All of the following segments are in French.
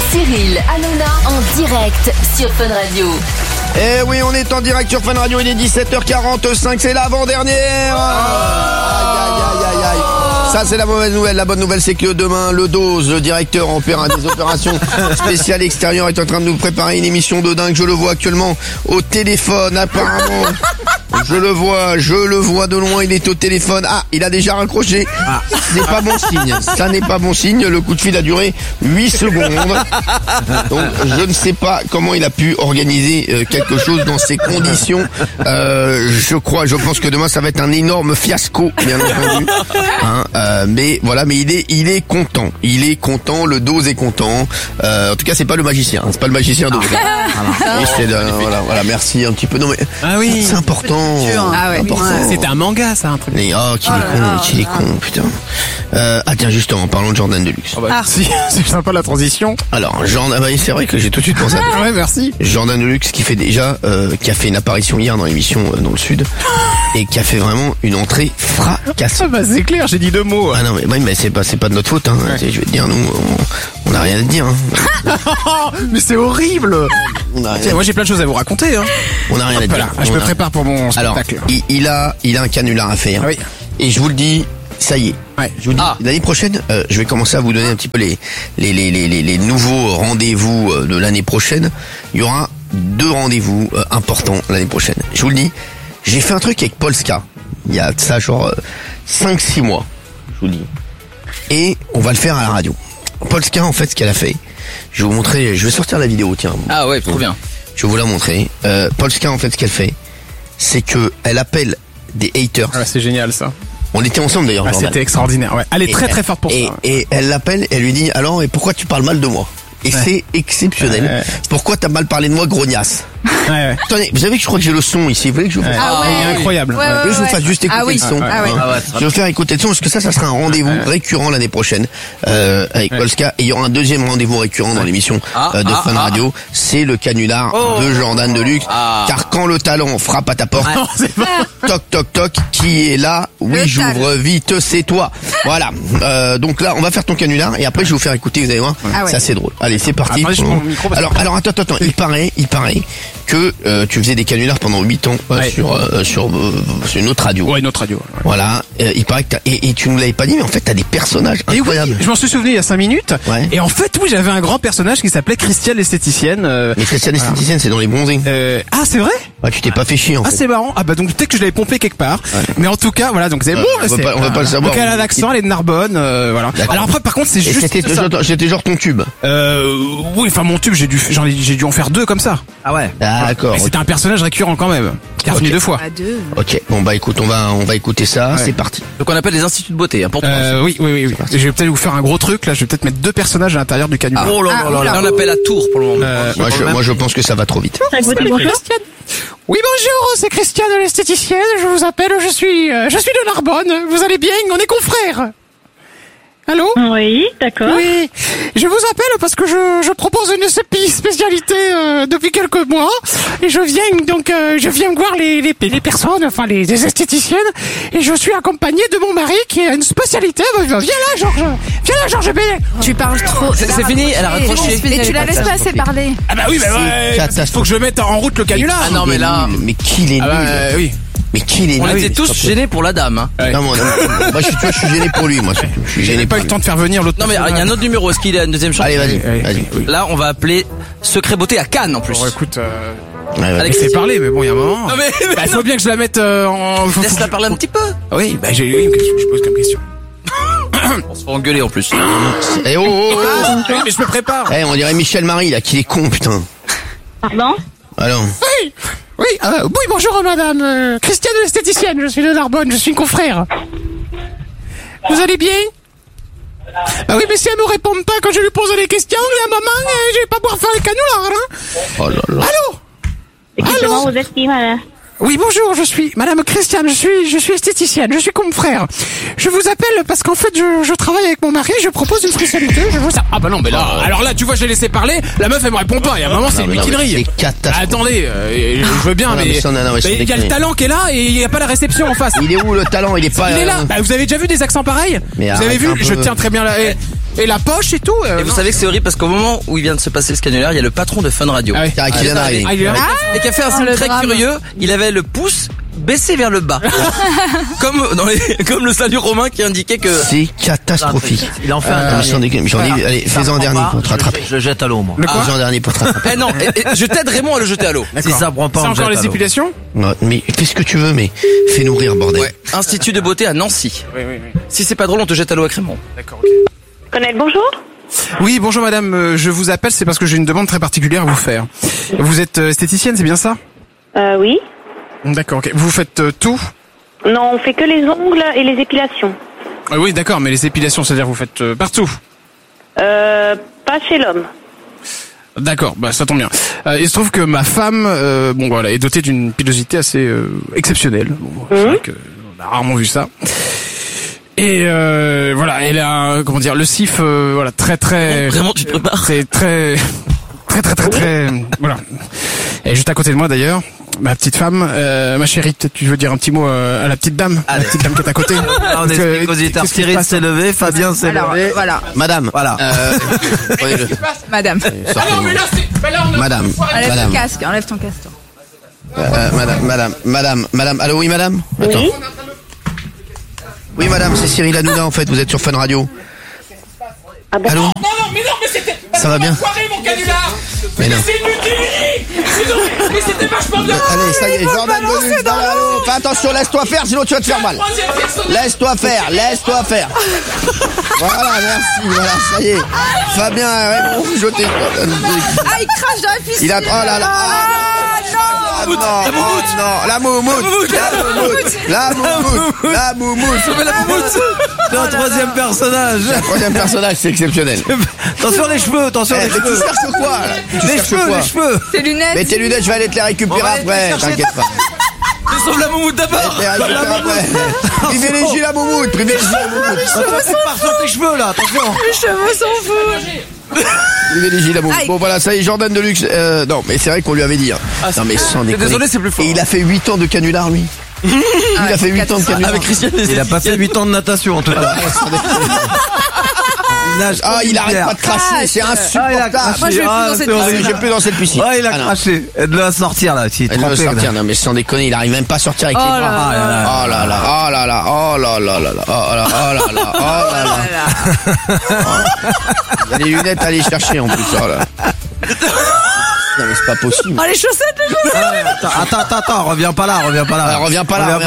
Cyril, Hanouna en direct sur Fun Radio. Eh oui, on est en direct sur Fun Radio, il est 17h45, c'est l'avant-dernière. Aïe. Ça c'est la mauvaise nouvelle. La bonne nouvelle c'est que demain le Dose, le directeur des opérations spéciales extérieures, est en train de nous préparer une émission de dingue. Je le vois actuellement au téléphone apparemment. Je le vois de loin, il est au téléphone. Ah, il a déjà raccroché. C'est pas bon signe. Ça n'est pas bon signe. Le coup de fil a duré 8 secondes. Donc je ne sais pas comment il a pu organiser quelque chose dans ces conditions. Je pense que demain ça va être un énorme fiasco, bien entendu. Mais voilà, mais il est content. Il est content, le Dose est content. En tout cas, c'est pas le magicien, c'est pas le magicien Dose. Voilà, merci un petit peu. Non mais oui, c'est important. C'était un manga, ça, un truc. Qu'il est con, putain. Tiens, justement, parlons de Jordan Deluxe. Si, c'est sympa la transition. Alors, Jordan, c'est vrai que j'ai tout de suite pensé à toi. Ouais, merci. Jordan Deluxe qui a fait une apparition hier dans l'émission dans le Sud et qui a fait vraiment une entrée fracassante. C'est clair, j'ai dit 2 mots. Ah non, mais c'est pas de notre faute, hein. Ouais. Je vais te dire, nous, on n'a rien à te dire, hein. Mais c'est horrible. Moi, j'ai plein de choses à vous raconter, hein. On n'a rien à te dire. Je me prépare pour mon spectacle. Alors, il a un canular à faire. Oui. Et je vous le dis, ça y est. Ouais. Je vous dis, l'année prochaine, je vais commencer à vous donner un petit peu les nouveaux rendez-vous de l'année prochaine. Il y aura 2 rendez-vous importants l'année prochaine. Je vous le dis, j'ai fait un truc avec Polska. Il y a de ça genre 5-6 mois. Je vous le dis. Et on va le faire à la radio. Polska, en fait, ce qu'elle a fait, je vais vous montrer, je vais sortir la vidéo, tiens. Ah ouais, trop bien. Je vais vous la montrer. Polska, en fait, ce qu'elle fait, c'est que elle appelle des haters. Ah, c'est génial, ça. On était ensemble d'ailleurs. C'était extraordinaire. Ouais. Elle est très forte pour ça. Et elle l'appelle, elle lui dit, alors, et pourquoi tu parles mal de moi? Et c'est exceptionnel. Pourquoi t'as mal parlé de moi, grognasse? Attendez, vous savez que je crois que j'ai le son ici. Vous voulez que je vous fasse? Il est incroyable. Je vous fasse juste écouter le son. Je vais faire écouter le son parce que ça sera un rendez-vous récurrent l'année prochaine avec Polska. Et il y aura un deuxième rendez-vous récurrent dans l'émission de Fun Radio. C'est le canular de Jordan Deluxe. Car quand le talent frappe à ta porte, toc toc toc, qui est là? Oui, j'ouvre vite, c'est toi. Voilà. Donc là, on va faire ton canular et après je vais vous faire écouter. Vous allez voir. Ça c'est drôle. Allez, c'est parti. Alors attends. Il paraît que tu faisais des canulars pendant 8 ans sur une autre radio. Ouais, une autre radio. Ouais. Voilà, il paraît que et tu nous l'avais pas dit, mais en fait t'as des personnages incroyables. Oui, je m'en suis souvenu il y a 5 minutes. Ouais. Et en fait, oui, j'avais un grand personnage qui s'appelait Christiane l'esthéticienne. Mais Christiane l'esthéticienne, c'est dans Les Bronzés. C'est vrai? Ouais, tu t'es pas fait chier en fait. C'est marrant. Donc peut-être que je l'avais pompé quelque part. Ouais. Mais en tout cas, voilà, donc c'est bon. On va pas le savoir. Donc elle a l'accent, elle est de Narbonne, voilà. D'accord. Alors après, par contre, c'est juste. C'était genre ton tube. Oui, enfin mon tube, j'ai dû en faire 2 comme ça. Ah ouais. D'accord. Mais c'était un personnage récurrent quand même, qui est revenu 2 fois. Ok. Bon bah écoute, on va écouter ça. C'est parti. Donc on appelle les instituts de beauté, hein, pour toi. Oui. Je vais peut-être vous faire un gros truc là. Je vais peut-être mettre 2 personnages à l'intérieur du canular. Oh là. On appelle à Tours pour le moment. Moi je pense que ça va trop vite. Oui, bonjour, c'est Christiane l'esthéticienne. Je vous appelle. Je suis de Narbonne. Vous allez bien? On est confrères. Allô? Oui, d'accord. Oui, je vous appelle parce que je propose une spécialité depuis quelques mois et je viens voir les personnes, enfin les esthéticiennes, et je suis accompagné de mon mari qui a une spécialité. Viens là, Georges. Tu parles trop. C'est fini, elle a raccroché. Et tu la laisses pas assez parler. Ah bah oui, faut que je mette en route le canular. Ah non, mais là. Mais qu'il est nul. Oui. Mais qu'il est On était tous gênés pour la dame, hein. Non, moi je suis gêné pour lui, moi. Je suis gêné. J'ai pas eu le temps de faire venir l'autre. Non mais il y a un autre numéro. Est-ce qu'il a une deuxième chance? Allez, vas-y. Là, on va appeler Secret Beauté à Cannes en plus. Bon, écoute, Alex, c'est parler, mais bon, il y a un moment. Non mais il faut bien que je la mette en. Laisse-la parler un petit peu. Oui, je pose comme question. On se fait engueuler en plus. Mais je me prépare. On dirait Michel Marie là, qu'il est con, putain. Pardon? Alors. Oui, bonjour madame, Christiane l'esthéticienne, je suis de Narbonne, je suis une confrère. Vous allez bien? Ah oui, mais si elle me répond pas quand je lui pose des questions, il y a un moment, je vais pas pouvoir faire les canulars, hein. Oh là là. Allô? Vous êtes qui, madame? Oui, bonjour, je suis madame Christiane, je suis esthéticienne, je suis confrère. Je vous appelle parce qu'en fait, je travaille avec mon mari, je propose une spécialité, Ah bah non, mais là, alors là, tu vois, j'ai laissé parler, la meuf, elle me répond pas, et à un moment, c'est une mutinerie. C'est catastrophique. Attendez, je veux bien, mais il y a le talent qui est là, et il y a pas la réception en face. Il est où le talent? Il est pas... Il est là. Bah, vous avez déjà vu des accents pareils? Mais vous avez vu? Je tiens très bien là. Et la poche et tout. Et vous savez que c'est horrible parce qu'au moment où il vient de se passer ce canular, il y a le patron de Fun Radio. Ah oui. Qui vient d'arriver. Et qui a fait un signe le très drame. curieux. Il avait le pouce baissé vers le bas. comme le salut romain qui indiquait que... C'est catastrophique. Il en fait un dernier. Allez, fais-en un dernier pour te rattraper. Je le jette à l'eau, moi. Fais-en un dernier pour te rattraper. Eh non, je t'aide Raymond à le jeter à l'eau. Si ça prend pas, C'est on le encore jette les à l'eau. épulations? Non, mais fais ce que tu veux, mais fais-nous rire, bordel. Ouais. Institut de beauté à Nancy. Oui. Si c'est pas drôle, on te jette à l'eau avec Raymond. D'accord, Connaître, bonjour. Oui, bonjour madame, je vous appelle, c'est parce que j'ai une demande très particulière à vous faire. Vous êtes esthéticienne, c'est bien ça? Oui. D'accord, ok. Vous faites tout? Non, on fait que les ongles et les épilations. Oui, d'accord, mais les épilations, c'est-à-dire vous faites partout? Pas chez l'homme. D'accord, bah ça tombe bien. Il se trouve que ma femme, est dotée d'une pilosité assez exceptionnelle. Bon, c'est vrai que on a rarement vu ça. Et voilà, elle a le cif, très. Vraiment, tu te prépares? C'est très, voilà. Elle est juste à côté de moi d'ailleurs. Ma petite femme, ma chérie, peut-être tu veux dire un petit mot à la petite dame, la petite dame qui est à côté. On explique aux auditeurs. Qu'est-ce qui se Cyril passe? s'est levé, Fabien s'est Alors, levé. voilà, Madame. Voilà. Prenez-le. madame. Sortez-vous. Madame. Enlève ton Madame. casque, toi. Madame. Allô, oui, madame? Attends. Oui. Oui, madame, c'est Cyril Hanouna, en fait, vous êtes sur Fun Radio. Ah bon? Allô? Ça va bien? Mais non. Allez, ça y est, Jordan Deluxe dans l'eau. Fais attention, laisse-toi faire, sinon tu vas te faire mal. Laisse-toi faire. Voilà, merci, voilà, ça y est. Fabien, Raymond, vous jetez. Ah, il crache dans la piscine. Il a, oh là là. La moumoute. C'est un troisième personnage. Le troisième personnage, c'est exceptionnel. Attention les cheveux, Mais tu cherches quoi, là? Les cheveux. Tes lunettes. Mais tes lunettes, je vais aller te les récupérer On va aller te après, les chercher. t'inquiète pas. Sauve la moumoute d'abord. Je vais te les récupérer après. Privilégie la moumoute. Attention, pars sur tes cheveux là, attention. Les cheveux sont fous. Privilégie la moumoute. Bon voilà, ça y est, Jordan Deluxe. Non, mais c'est vrai qu'on lui avait dit. Non mais sans déconner. Désolé, c'est plus fort. Et il a fait 8 ans de canular, lui. Il a fait 8 ans de canular. Avec Christian. Il a pas fait 8 ans de natation en tout cas. Il arrête pas de cracher, c'est insupportable. Moi, je vais plus dans cette piscine. J'ai plus dans cette piscine. Ah, il a non. craché. Elle doit sortir là. Elle doit sortir, non mais sans déconner, il arrive même pas à sortir avec les bras. Oh là là. Il y a les lunettes à aller chercher en plus. Oh là. Non mais c'est pas possible. Oh, les chaussettes. Attends, reviens pas là. Reviens pas là.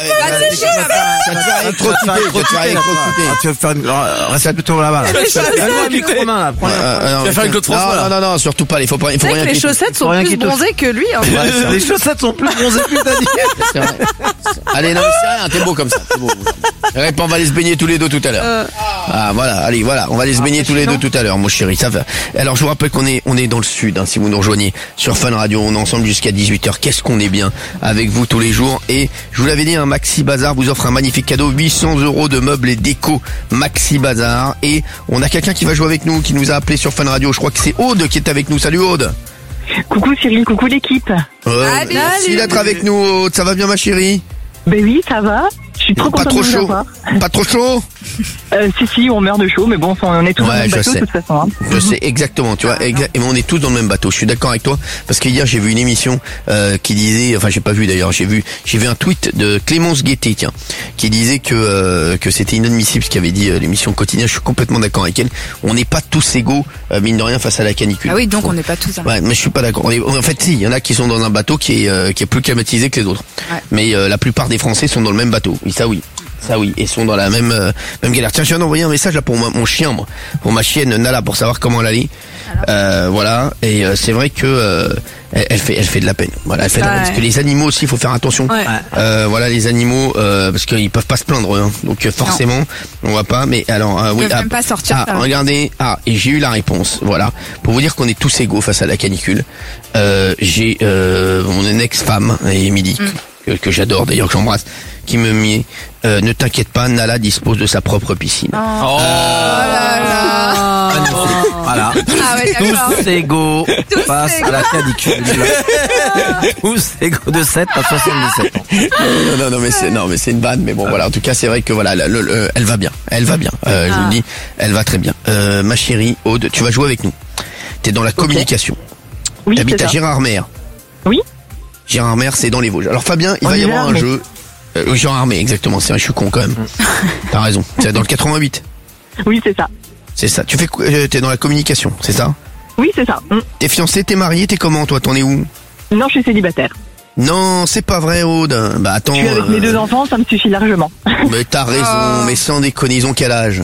Ça te fait électrocuter. Tu vas faire une... Reste plutôt là-bas. Donne-moi un micro-main là. Tu vas faire une Claude François. Non, surtout pas. Il faut rien C'est vrai que les quitter. chaussettes sont rien plus qui touche. bronzées que lui. Hein. Les chaussettes sont plus bronzées que t'as dit. C'est vrai. Allez, non mais c'est rien, t'es beau comme ça. T'es beau. On va aller se baigner tous les deux tout à l'heure. Ah voilà, allez, voilà, on va aller se baigner tous les deux tout à l'heure, mon chéri. Ça va. Alors je vous rappelle qu'on est dans le sud, hein, si vous nous rejoignez sur Fun Radio, on est ensemble jusqu'à 18h. Qu'est-ce qu'on est bien avec vous tous les jours. Et je vous l'avais dit, un Maxi Bazar vous offre un magnifique cadeau, 800 € de meubles et déco Maxi Bazar. Et on a quelqu'un qui va jouer avec nous, qui nous a appelé sur Fun Radio. Je crois que c'est Aude qui est avec nous. Salut Aude. Coucou Cyril, coucou l'équipe. Merci d'être avec nous Aude. Ça va bien ma chérie? Ben oui, ça va. Je suis trop Pas contente trop de vous chaud. avoir. Pas trop chaud? Si, on meurt de chaud, mais bon, on est tous dans le même je bateau sais. de toute façon. Hein. Je sais exactement, tu vois, et on est tous dans le même bateau. Je suis d'accord avec toi parce que hier j'ai vu une émission qui disait, enfin j'ai pas vu d'ailleurs, j'ai vu un tweet de Clémence Guettet, tiens, qui disait que c'était inadmissible ce qu'avait dit l'émission quotidienne. Je suis complètement d'accord avec elle. On n'est pas tous égaux, mine de rien, face à la canicule. Ah oui, donc on n'est pas tous. Ouais, mais je suis pas d'accord. En fait, si, il y en a qui sont dans un bateau qui est plus climatisé que les autres. Ouais. Mais la plupart des Français sont dans le même bateau. Oui, ça oui. Ça oui, et sont dans la même galère. Tiens, je viens d'envoyer un message là pour mon chien, moi, pour ma chienne Nala, pour savoir comment elle allait. Voilà, et c'est vrai que elle fait de la peine. Voilà, elle fait de la peine, parce que les animaux aussi, il faut faire attention. Ouais. Voilà, les animaux, parce qu'ils peuvent pas se plaindre, hein. Donc forcément, on va pas. Mais alors, Ils oui, peuvent même pas sortir. regardez, et j'ai eu la réponse. Voilà, pour vous dire qu'on est tous égaux face à la canicule. J'ai mon ex-femme, Émilie, que j'adore d'ailleurs, que j'embrasse, qui me met ne t'inquiète pas, Nala dispose de sa propre piscine. Voilà. Ah ouais, d'accord. Tous égaux face à la canicule. Tous égaux de 7 à 77 ans. Non, mais c'est une vanne. Mais bon, voilà. En tout cas, c'est vrai que voilà, elle va bien. Elle va bien. Je vous le dis, elle va très bien. Ma chérie Aude, tu vas jouer avec nous. T'es dans la communication. Oui, T'habites c'est à ça. Gérardmer. Oui. Gérardmer, c'est dans les Vosges. Alors Fabien, il On va y est avoir un Gérardmer. jeu. Oui, Gérardmer, exactement. C'est vrai, je suis con quand même. T'as raison. C'est dans le 88. Oui, c'est ça. C'est ça. Tu fais, t'es dans la communication, c'est ça? Oui, c'est ça. T'es fiancé, t'es marié, t'es comment toi? T'en es où? Non, je suis célibataire. Non, c'est pas vrai, Aude. Bah attends. Je suis avec mes 2 enfants, ça me suffit largement. Mais t'as raison, mais sans déconner, ils ont quel âge?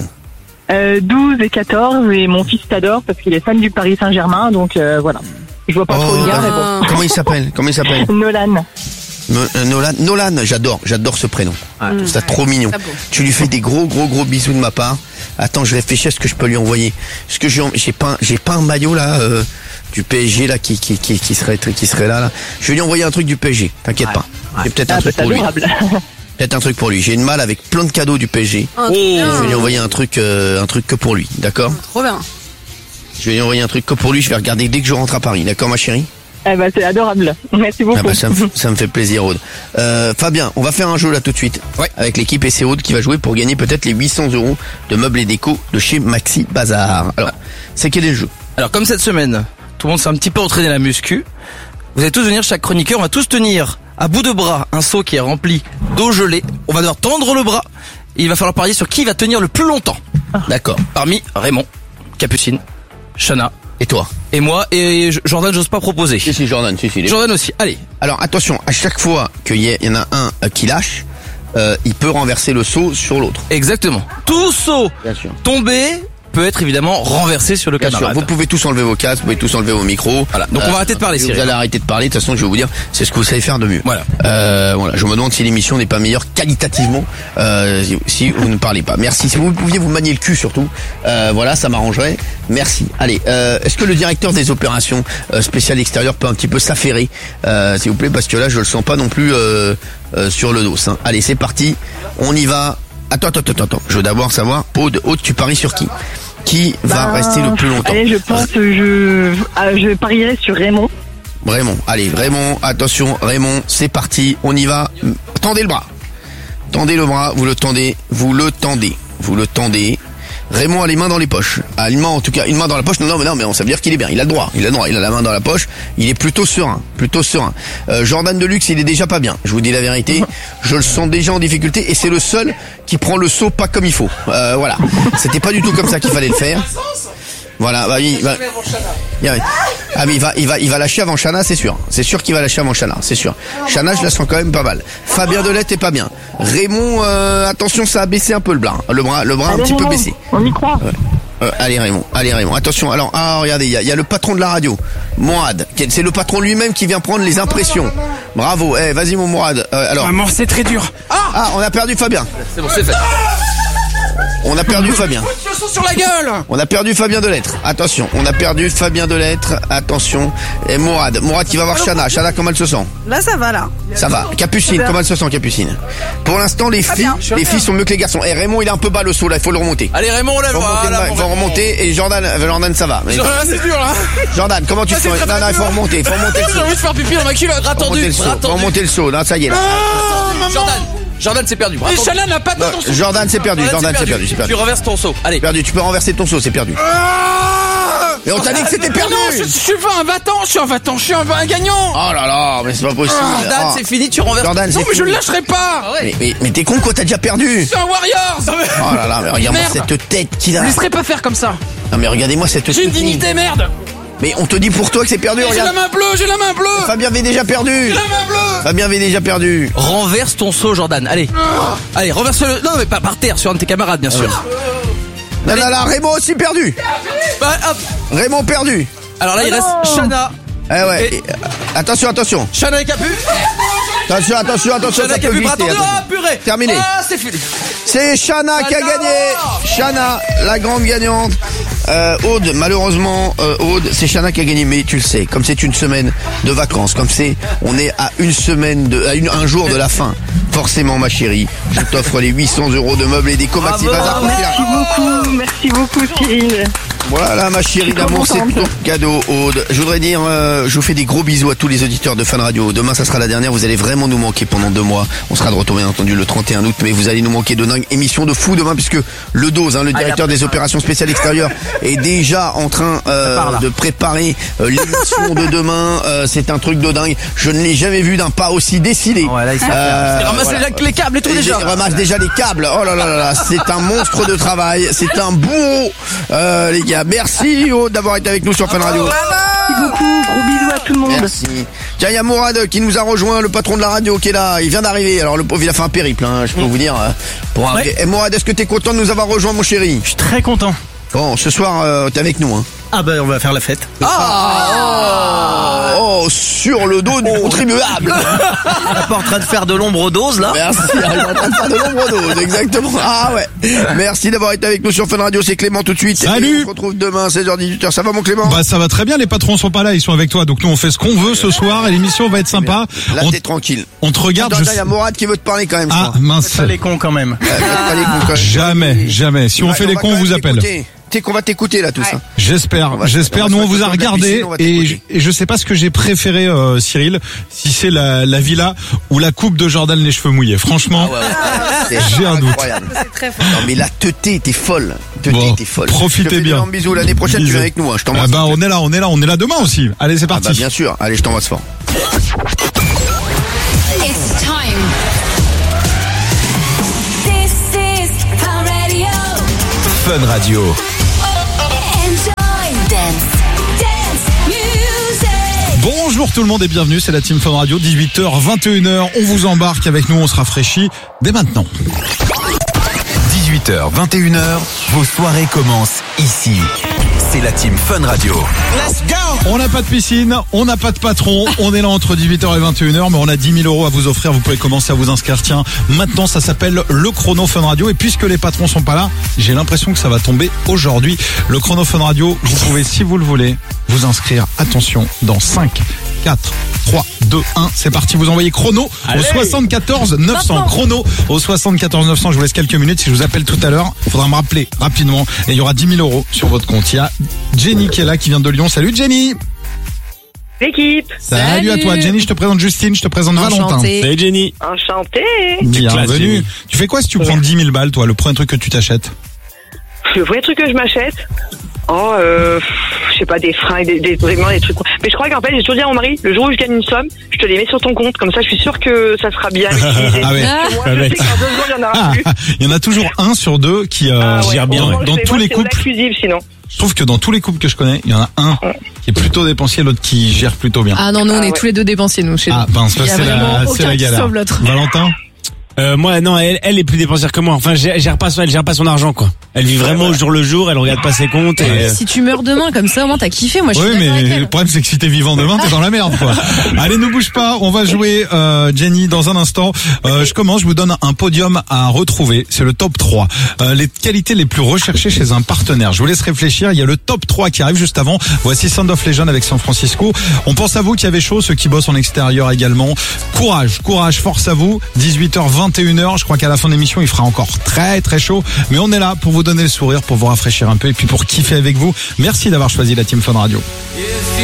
12 et 14, et mon fils t'adore parce qu'il est fan du Paris Saint-Germain, donc voilà. Je vois pas trop le lien, mais bon. Comment il s'appelle? Nolan. Nolan, j'adore ce prénom. C'est trop mignon. très beau. Tu lui fais des gros bisous de ma part. Attends, je réfléchis à ce que je peux lui envoyer. Parce que j'ai pas un maillot là du PSG là qui serait là. Je vais lui envoyer un truc du PSG. T'inquiète pas. J'ai peut-être un Ah, bah, truc c'est pour lui. adorable. Peut-être un truc pour lui. J'ai une malle avec plein de cadeaux du PSG. Oh, Je vais lui envoyer un truc que pour lui. D'accord? trop bien. Je vais lui envoyer un truc que pour lui. Je vais regarder dès que je rentre à Paris. D'accord, ma chérie? Eh ben, c'est adorable. Merci beaucoup. Ah bah ça me fait plaisir, Aude. Fabien, on va faire un jeu là tout de suite. Ouais. Avec l'équipe et c'est Aude qui va jouer pour gagner peut-être les 800 € de meubles et déco de chez Maxi Bazar. Alors, c'est quel est le jeu? Alors comme cette semaine, tout le monde s'est un petit peu entraîné la muscu. Vous allez tous venir, chaque chroniqueur, on va tous tenir à bout de bras un seau qui est rempli d'eau gelée. On va devoir tendre le bras. Et il va falloir parier sur qui va tenir le plus longtemps. D'accord. Parmi Raymond, Capucine, Chana Et toi? et moi. Et Jordan, j'ose pas proposer. Si, Jordan, si. Jordan aussi. Allez. Alors attention, à chaque fois qu'il y en a un qui lâche, il peut renverser le seau sur l'autre. Exactement. Tout seau Bien sûr. tombé peut être évidemment renversé sur le Bien sûr, camarade. vous pouvez tous enlever vos casques, vous pouvez tous enlever vos micros. Voilà. Donc on va arrêter de parler, Vous Cyril. allez arrêter de parler. De toute façon, je vais vous dire, c'est ce que vous savez faire de mieux. Voilà. Voilà. Je me demande si l'émission n'est pas meilleure qualitativement si vous ne parlez pas. Merci. Si vous pouviez vous manier le cul surtout, voilà, ça m'arrangerait. Merci. Allez, est-ce que le directeur des opérations spéciales extérieures peut un petit peu s'affairer, s'il vous plaît, parce que là, je le sens pas non plus sur le dos. Hein. Allez, c'est parti. On y va. Attends. Je veux d'abord savoir, Aude, tu paries sur qui? Qui va rester le plus longtemps? Allez, je pense que je parierai sur Raymond. Raymond, allez, Raymond, attention, Raymond, c'est parti, on y va. Tendez le bras. Tendez le bras, vous le tendez. Raymond a les mains dans les poches. Ah, en tout cas, une main dans la poche. Non, mais ça veut dire qu'il est bien. Il a le droit. Il a la main dans la poche. Il est plutôt serein. Jordan Deluxe, il est déjà pas bien. Je vous dis la vérité. Je le sens déjà en difficulté et c'est le seul qui prend le saut pas comme il faut. Voilà. C'était pas du tout comme ça qu'il fallait le faire. Voilà, il va lâcher avant Chana, c'est sûr. C'est sûr qu'il va lâcher avant Chana, c'est sûr. Chana, je la sens quand même pas mal. Fabien Delette est pas bien. Raymond, attention, ça a baissé un peu le bras. Le bras Allez, un petit peu Raymond, baissé. on y croit. Allez Raymond. Attention, alors, regardez, il y a le patron de la radio, Mourad. C'est le patron lui-même qui vient prendre les impressions. Bravo, vas-y mon Mourad. Alors, Maman, c'est très dur. on a perdu Fabien. C'est bon, c'est fait. On a perdu Fabien. Sur la gueule. On a perdu Fabien Delettre. Attention, Attention. Et Mourad qui va voir Chana. Chana, comment elle se sent? Là, ça va, là. Ça va. Capucine, comment elle se sent, Capucine? Pour l'instant, les filles sont mieux que les garçons. Et Raymond, il est un peu bas le saut là, il faut le remonter. Allez Raymond, lève. Il faut remonter et Jordan, ça va. Mais- C'est dur là. Jordan, comment tu te sens? Non, il faut remonter le J'ai saut. envie de faire pipi dans ma culotte. Faut remonter le saut. Non, ça y est là. Jordan, c'est perdu. Et Chana n'a pas de Non, Jordan, c'est perdu. Tu renverses ton seau. Allez. Perdu, tu peux renverser ton saut, c'est perdu. Mais on t'a dit que c'était perdu. Non, je suis un battant, je suis un gagnant. Oh là là, mais c'est pas possible. Jordan, c'est fini, tu renverses. Jordan, c'est Non, mais je fini. le lâcherai pas. Mais t'es con quoi, t'as déjà perdu. C'est un warrior. Oh là là, mais regarde-moi Merde. cette tête qu'il a. Je ne laisserai pas faire comme ça. Non mais regardez-moi cette J'ai une tête. dignité, merde. Mais on te dit pour toi que c'est perdu, J'ai la regarde. main bleue. Fabien avait déjà perdu. Renverse ton seau, Jordan. Allez. Allez, renverse-le. Non, mais pas par terre, sur un de tes camarades, bien sûr. Non, Raymond aussi perdu. Bah, hop. Raymond perdu. Alors là, il reste Chana. Ouais. Attention. Chana et Capu. Attention, Chana ça et peut Capu. glisser. Attendez, attention. purée. Terminé. Ah, c'est fini. C'est Chana qui a gagné. Chana, la grande gagnante. Aude, malheureusement, c'est Chana qui a gagné, mais tu le sais, comme c'est une semaine de vacances, on est à un jour de la fin. Forcément, ma chérie, je t'offre les 800 € de meubles et déco Maxi Bazar. Merci beaucoup Cyril. Voilà ma chérie d'amour, c'est ton cadeau Aude. Je voudrais dire, je vous fais des gros bisous à tous les auditeurs de Fun Radio. Demain ça sera la dernière, vous allez vraiment nous manquer pendant 2 mois. On sera de retour bien entendu le 31 août, mais vous allez nous manquer de dingue. Émission de fou demain puisque le Dose, le directeur des opérations spéciales extérieures, est déjà en train de préparer l'émission de demain. C'est un truc de dingue. Je ne l'ai jamais vu d'un pas aussi décidé. Ouais, là, il Il ramasse les câbles et tout déjà. Il ramasse déjà les câbles. Oh là là là là, c'est un monstre de travail. C'est un bourreau, les gars. Merci Aude d'avoir été avec nous sur Fun Radio. Merci beaucoup. Gros bisous à tout le monde. Merci. Tiens, il y a Mourad qui nous a rejoint, le patron de la radio qui est là. Il vient d'arriver. Alors le pauvre, il a fait un périple, je peux vous dire. Et Mourad, est-ce que t'es content de nous avoir rejoint, mon chéri? Je suis très content. Bon, ce soir, t'es avec nous, Ah bah on va faire la fête. Sur le dos du contribuable. On est pas en train de faire de l'ombre aux doses, là? Merci, il est en train de faire de l'ombre dose, exactement. Ah ouais. Merci d'avoir été avec nous sur Fun Radio, c'est Clément tout de suite. Salut. Et on se retrouve demain, 16h-18h. Ça va mon Clément? Bah ça va très bien, les patrons sont pas là, ils sont avec toi. Donc nous on fait ce qu'on veut ce soir et l'émission va être sympa. Là t'es tranquille. On te regarde. Attends, il y a Mourad qui veut te parler quand même. Ah mince. Faites pas les cons quand même. Pas les cons, quand même. Jamais. Si on fait les cons, on vous appelle. Tu sais qu'on va t'écouter là tous. J'espère. Nous on vous a regardé et je sais pas ce que j'ai préféré, Cyril, si c'est la villa ou la coupe de Jordan les cheveux mouillés. Franchement, j'ai un doute. C'est très fort. Non mais la teuté était folle. Folle. Profitez bien. Un bisou, l'année prochaine tu viens avec nous. Je t'embrasse. Ah bah on est là demain aussi. Allez c'est parti. Bah bien sûr. Allez je t'embrasse fort. It's time. This is Fun Radio. Fun Radio. Enjoy dance music. Bonjour tout le monde et bienvenue, c'est la Team Fun Radio, 18h, 21h, on vous embarque avec nous, on se rafraîchit dès maintenant. 18h, 21h, vos soirées commencent ici. C'est la Team Fun Radio. Let's go! On n'a pas de piscine, on n'a pas de patron, on est là entre 18h et 21h, mais on a 10 000 € à vous offrir, vous pouvez commencer à vous inscrire. Tiens, maintenant ça s'appelle le chrono Fun Radio, et puisque les patrons sont pas là, j'ai l'impression que ça va tomber aujourd'hui. Le chrono Fun Radio, vous pouvez, si vous le voulez, vous inscrire, attention, dans 5, 4, 3, 2, 1, c'est parti, vous envoyez chrono au 74 900, chrono au 74 900, je vous laisse quelques minutes, si je vous appelle tout à l'heure, il faudra me rappeler rapidement, et il y aura 10 000 € sur votre compte. Il y a Jenny qui est là, qui vient de Lyon. Salut Jenny. L'équipe. Salut à toi Jenny, je te présente Justine, je te présente Valentin. Salut Jenny. Enchanté. Bienvenue. Tu fais quoi si tu prends 10 000 balles toi, le premier truc que tu t'achètes? Le vrai truc que je m'achète, je sais pas, des fringues, vraiment des trucs. Mais je crois qu'en fait, j'ai toujours dit à mon mari, le jour où je gagne une somme, je te les mets sur ton compte, comme ça je suis sûr que ça sera bien utilisé. Ah ouais. Moi, je sais que dans 2 secondes, il y en aura plus. Il y en a toujours un sur deux qui gère bien. Dans tous les couples. Sinon. Je trouve que dans tous les couples que je connais, il y en a un qui est plutôt dépensier, l'autre qui gère plutôt bien. Ah non, nous on est tous les deux dépensiers, nous, chez nous. Ah, ben, Il y a vraiment aucun qui sauve l'autre. Valentin? Moi non, elle est plus dépensière que moi. Enfin, elle gère pas son argent quoi. Elle vit vraiment au jour le jour, elle regarde pas ses comptes et Si tu meurs demain comme ça, au moins t'as kiffé. Moi je suis Oui, d'accord avec mais elle. le problème c'est que si t'es vivant demain, t'es dans la merde quoi. Allez, ne bouge pas, on va jouer Jenny dans un instant. Je commence, je vous donne un podium à retrouver, c'est le top 3. Les qualités les plus recherchées chez un partenaire. Je vous laisse réfléchir, il y a le top 3 qui arrive juste avant. Voici Sound of Legend avec San Francisco. On pense à vous qui avez chaud, ceux qui bossent en extérieur également. Courage, force à vous. 18h, 21h, je crois qu'à la fin de l'émission, il fera encore très très chaud. Mais on est là pour vous donner le sourire, pour vous rafraîchir un peu et puis pour kiffer avec vous. Merci d'avoir choisi la Team Fun Radio.